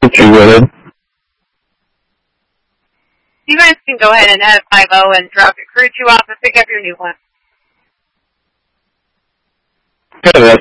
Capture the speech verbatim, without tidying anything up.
Okay, go ahead. You guys can go ahead and add five oh and drop your crew two off and pick up your new one. Okay, that